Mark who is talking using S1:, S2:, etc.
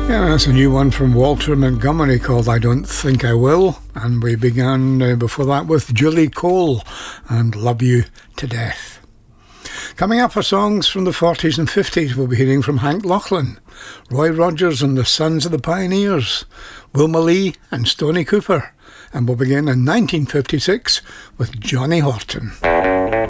S1: Yeah, that's a new one from Walter Montgomery called I Don't Think I Will. And we began before that with Julie Cole and Love You to Death. Coming up are songs from the 40s and 50s. We'll be hearing from Hank Locklin, Roy Rogers and the Sons of the Pioneers, Wilma Lee and Stoney Cooper. And we'll begin in 1956 with Johnny Horton.